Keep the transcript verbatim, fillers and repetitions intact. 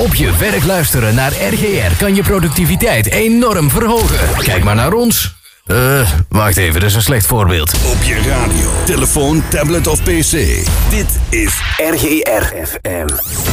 Op je werk luisteren naar R G R kan je productiviteit enorm verhogen. Kijk maar naar ons. Eh, uh, wacht even, dat is een slecht voorbeeld. Op je radio, telefoon, tablet of pc. Dit is R G R F M.